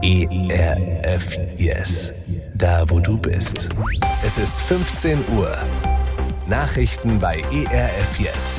ERF Yes, da wo du bist. Es ist 15 Uhr. Nachrichten bei ERF Yes.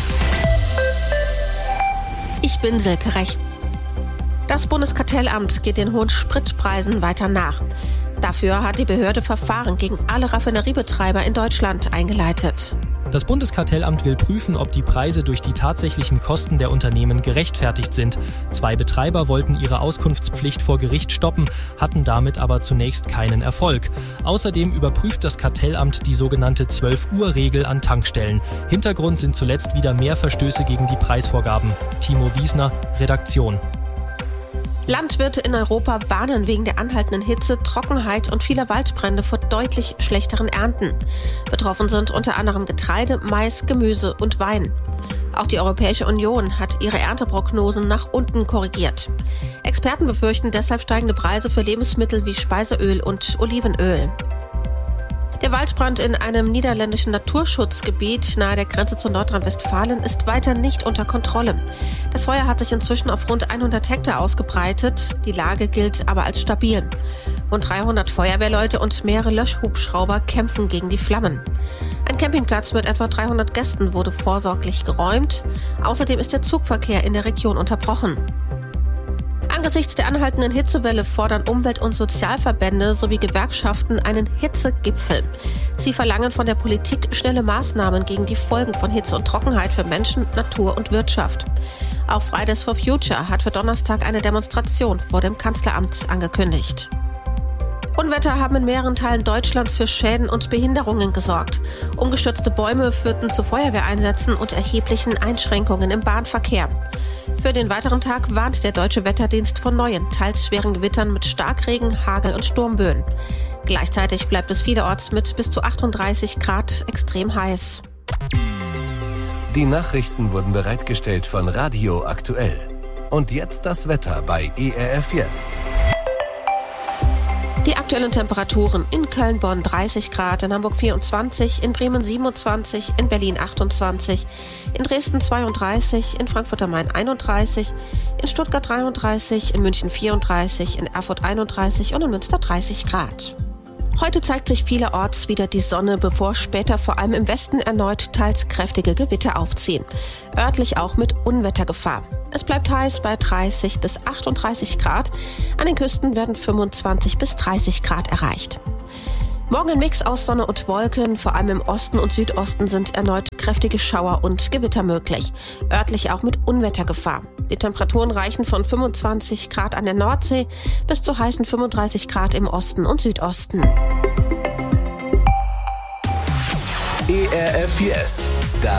Ich bin Silke Rech. Das Bundeskartellamt geht den hohen Spritpreisen weiter nach. Dafür hat die Behörde Verfahren gegen alle Raffineriebetreiber in Deutschland eingeleitet. Das Bundeskartellamt will prüfen, ob die Preise durch die tatsächlichen Kosten der Unternehmen gerechtfertigt sind. 2 Betreiber wollten ihre Auskunftspflicht vor Gericht stoppen, hatten damit aber zunächst keinen Erfolg. Außerdem überprüft das Kartellamt die sogenannte 12-Uhr-Regel an Tankstellen. Hintergrund sind zuletzt wieder mehr Verstöße gegen die Preisvorgaben. Timo Wiesner, Redaktion. Landwirte in Europa warnen wegen der anhaltenden Hitze, Trockenheit und vieler Waldbrände vor deutlich schlechteren Ernten. Betroffen sind unter anderem Getreide, Mais, Gemüse und Wein. Auch die Europäische Union hat ihre Ernteprognosen nach unten korrigiert. Experten befürchten deshalb steigende Preise für Lebensmittel wie Speiseöl und Olivenöl. Der Waldbrand in einem niederländischen Naturschutzgebiet nahe der Grenze zu Nordrhein-Westfalen ist weiter nicht unter Kontrolle. Das Feuer hat sich inzwischen auf rund 100 Hektar ausgebreitet. Die Lage gilt aber als stabil. Rund 300 Feuerwehrleute und mehrere Löschhubschrauber kämpfen gegen die Flammen. Ein Campingplatz mit etwa 300 Gästen wurde vorsorglich geräumt. Außerdem ist der Zugverkehr in der Region unterbrochen. Angesichts der anhaltenden Hitzewelle fordern Umwelt- und Sozialverbände sowie Gewerkschaften einen Hitzegipfel. Sie verlangen von der Politik schnelle Maßnahmen gegen die Folgen von Hitze und Trockenheit für Menschen, Natur und Wirtschaft. Auch Fridays for Future hat für Donnerstag eine Demonstration vor dem Kanzleramt angekündigt. Unwetter haben in mehreren Teilen Deutschlands für Schäden und Behinderungen gesorgt. Umgestürzte Bäume führten zu Feuerwehreinsätzen und erheblichen Einschränkungen im Bahnverkehr. Für den weiteren Tag warnt der Deutsche Wetterdienst vor neuen, teils schweren Gewittern mit Starkregen, Hagel und Sturmböen. Gleichzeitig bleibt es vielerorts mit bis zu 38 Grad extrem heiß. Die Nachrichten wurden bereitgestellt von Radio Aktuell. Und jetzt das Wetter bei ERF Yes. Die aktuellen Temperaturen: in Köln, Bonn 30 Grad, in Hamburg 24, in Bremen 27, in Berlin 28, in Dresden 32, in Frankfurt am Main 31, in Stuttgart 33, in München 34, in Erfurt 31 und in Münster 30 Grad. Heute zeigt sich vielerorts wieder die Sonne, bevor später vor allem im Westen erneut teils kräftige Gewitter aufziehen. Örtlich auch mit Unwettergefahr. Es bleibt heiß bei 30 bis 38 Grad. An den Küsten werden 25 bis 30 Grad erreicht. Morgen ein Mix aus Sonne und Wolken. Vor allem im Osten und Südosten sind erneut kräftige Schauer und Gewitter möglich. Örtlich auch mit Unwettergefahr. Die Temperaturen reichen von 25 Grad an der Nordsee bis zu heißen 35 Grad im Osten und Südosten. ERF Yes, da